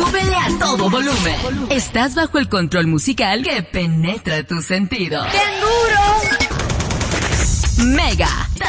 Súbele a todo volumen. Estás bajo el control musical que penetra tu sentido. ¡Bien duro! Mega.